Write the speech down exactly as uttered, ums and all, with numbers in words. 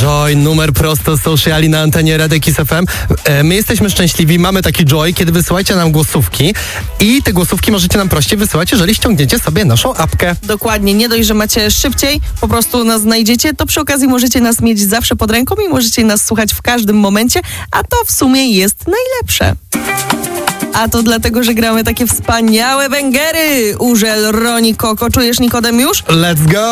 Joy, numer prosto z sociali na antenie Radia Kiss F M. E, my jesteśmy szczęśliwi, mamy taki Joy, kiedy wysyłacie nam głosówki i te głosówki możecie nam prościej wysyłać, jeżeli ściągniecie sobie naszą apkę. Dokładnie, nie dość, że macie szybciej, po prostu nas znajdziecie, to przy okazji możecie nas mieć zawsze pod ręką i możecie nas słuchać w każdym momencie, a to w sumie jest najlepsze. A to dlatego, że gramy takie wspaniałe węgery. Urzel, Roni, Koko. Czujesz, Nikodem, już? Let's go!